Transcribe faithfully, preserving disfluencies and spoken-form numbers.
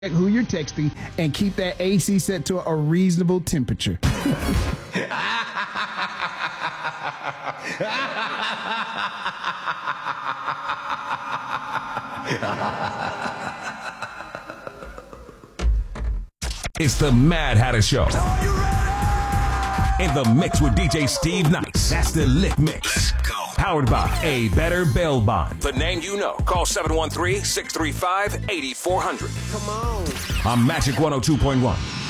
who you're texting and keep that A C set to a reasonable temperature. It's the Mad Hatter Show. In the mix with D J Steve Nice. That's the Lit Mix. Let's go. Powered by A Better Bail Bond. The name you know. Call seven one three, six three five, eight four zero zero. Come on. On Magic one oh two point one.